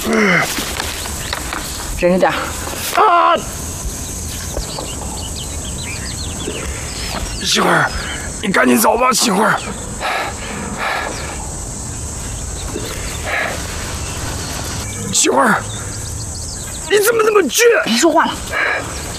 忍着点。 啊！媳妇儿，你赶紧走吧，媳妇儿。媳妇儿，你怎么那么倔？ 别说话了。